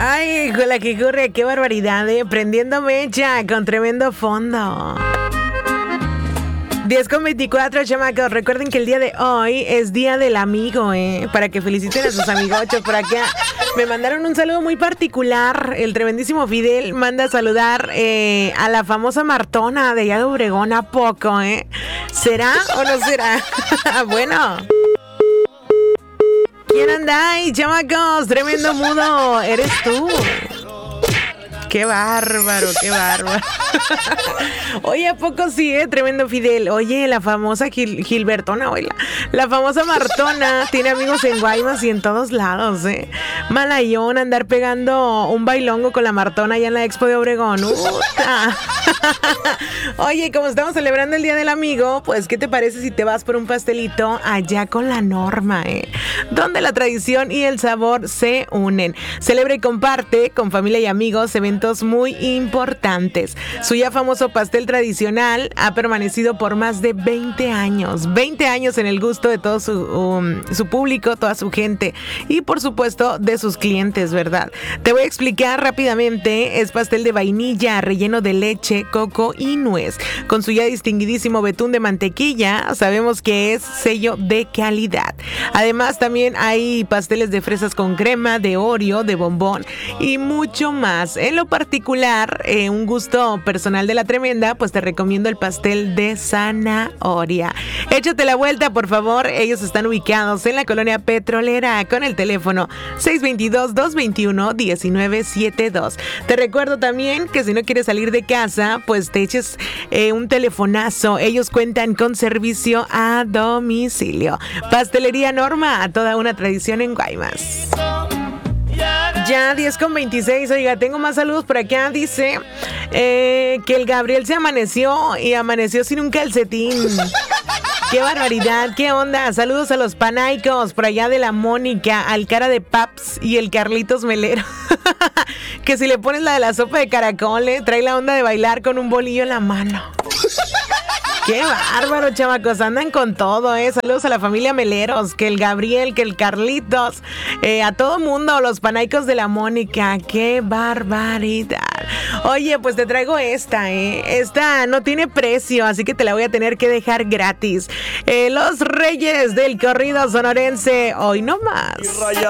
Ay, híjole, qué ocurre, qué barbaridad, prendiendo mecha con tremendo fondo. 10:24, chamacos. Recuerden que el día de hoy es día del amigo, para que feliciten a sus amigochos por acá. Me mandaron un saludo muy particular. El tremendísimo Fidel manda a saludar a la famosa Martona de allá de Obregón. ¿A poco, ¿Será o no será? Bueno. ¿Quién anda ahí, chamacos? Tremendo mudo. ¿Eres tú? ¡Qué bárbaro, qué bárbaro! Oye, ¿a poco sí, tremendo Fidel? Oye, la famosa Gilbertona, oye, la famosa Martona tiene amigos en Guaymas y en todos lados, Malayón, andar pegando un bailongo con la Martona allá en la Expo de Obregón. Oye, como estamos celebrando el Día del Amigo, pues, ¿qué te parece si te vas por un pastelito allá con la Norma, donde la tradición y el sabor se unen? Celebra y comparte con familia y amigos eventos muy importantes. Su ya famoso pastel tradicional ha permanecido por más de 20 años. 20 años en el gusto de todo su público, toda su gente y, por supuesto, de sus clientes, ¿verdad? Te voy a explicar rápidamente. Es pastel de vainilla relleno de leche, coco y nuez, con su ya distinguidísimo betún de mantequilla. Sabemos que es sello de calidad. Además, también hay pasteles de fresas con crema, de Oreo, de bombón y mucho más. En lo particular, un gusto personal de la tremenda, pues te recomiendo el pastel de zanahoria. Échate la vuelta, por favor. Ellos están ubicados en la colonia petrolera con el teléfono 622-221-1972. Te recuerdo también que si no quieres salir de casa, pues te eches un telefonazo. Ellos cuentan con servicio a domicilio. Pastelería Norma, toda una tradición en Guaymas. Ya 10:26, oiga, tengo más saludos por acá. Dice que el Gabriel se amaneció y amaneció sin un calcetín. ¡Qué barbaridad! ¿Qué onda? Saludos a los panaicos por allá de la Mónica, al cara de Paps y el Carlitos Melero. Que si le pones la de la sopa de caracoles, trae la onda de bailar con un bolillo en la mano. ¡Qué bárbaro, chamacos! Andan con todo, Saludos a la familia Meleros, que el Gabriel, que el Carlitos, a todo mundo, los panaicos de la Mónica. ¡Qué barbaridad! Oye, pues te traigo esta, Esta no tiene precio, así que te la voy a tener que dejar gratis. Los Reyes del corrido sonorense, hoy no más.